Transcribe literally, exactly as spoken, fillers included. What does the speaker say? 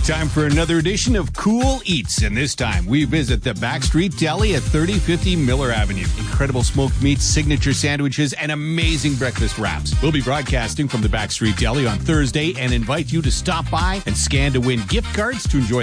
Time for another edition of Cool Eats, and this time we visit the Backstreet Deli at thirty fifty Miller Avenue. Incredible smoked meats, signature sandwiches, and amazing breakfast wraps. We'll be broadcasting from the Backstreet Deli on Thursday and invite you to stop by and scan to win gift cards to enjoy